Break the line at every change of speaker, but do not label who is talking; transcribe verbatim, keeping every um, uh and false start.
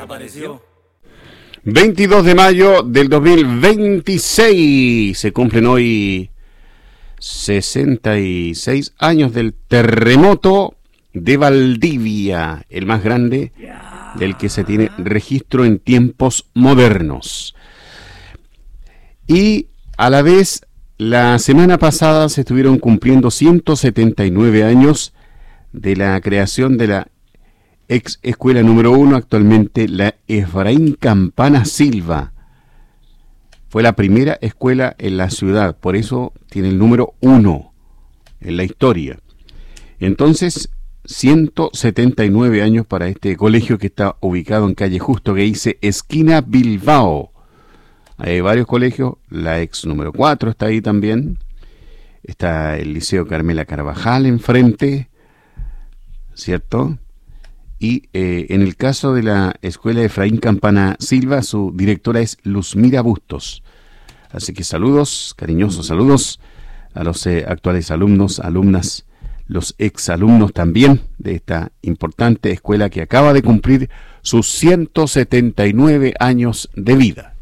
apareció.
veintidós de mayo del dos mil veintiséis. Se cumplen hoy sesenta y seis años del terremoto de Valdivia, el más grande del que se tiene registro en tiempos modernos. Y a la vez, la semana pasada se estuvieron cumpliendo ciento setenta y nueve años de la creación de la ex escuela número uno, actualmente la Efraín Campana Silva. Fue la primera escuela en la ciudad, por eso tiene el número uno en la historia. Entonces, ciento setenta y nueve años para este colegio que está ubicado en calle Justo, que dice esquina Bilbao. Hay varios colegios, la ex número cuatro está ahí también. Está el Liceo Carmela Carvajal enfrente, ¿cierto? Y eh, en el caso de la escuela Efraín Campana Silva, su directora es Luzmira Bustos. Así que saludos, cariñosos saludos a los eh, actuales alumnos, alumnas, los exalumnos también de esta importante escuela que acaba de cumplir sus ciento setenta y nueve años de vida.